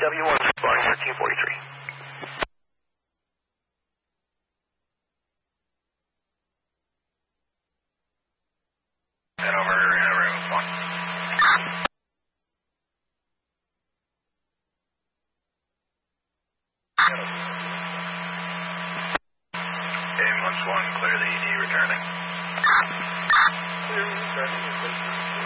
W1 responding 1343. Head over, one. Ambulance 1, clear the ED returning. Clear returning.